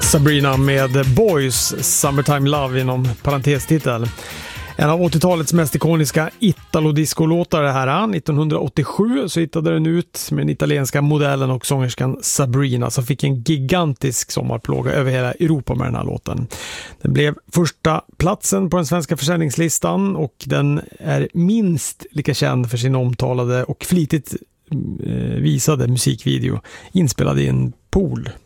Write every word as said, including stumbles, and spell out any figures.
Sabrina med Boys, Summertime Love inom parentestitel. En av åttiotalets mest ikoniska Italo-disco-låtar det här. nittonhundraåttiosju så hittade den ut med den italienska modellen och sångerskan Sabrina som fick en gigantisk sommarplåga över hela Europa med den här låten. Den blev första platsen på den svenska försäljningslistan och den är minst lika känd för sin omtalade och flitigt visade musikvideo inspelad i en pool.